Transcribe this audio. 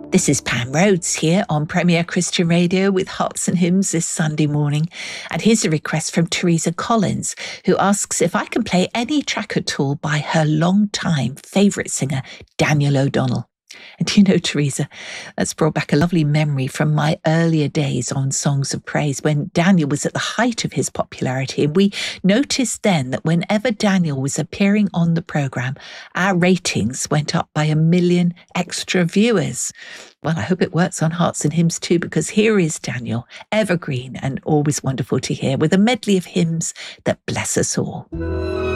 This is Pam Rhodes here on Premier Christian Radio with Hearts and Hymns this Sunday morning. And here's a request from Teresa Collins, who asks if I can play any track at all by her long-time favourite singer, Daniel O'Donnell. And you know, Teresa, that's brought back a lovely memory from my earlier days on Songs of Praise when Daniel was at the height of his popularity. And we noticed then that whenever Daniel was appearing on the programme, our ratings went up by 1 million extra viewers. Well, I hope it works on Hearts and Hymns too, because here is Daniel, evergreen and always wonderful to hear, with a medley of hymns that bless us all.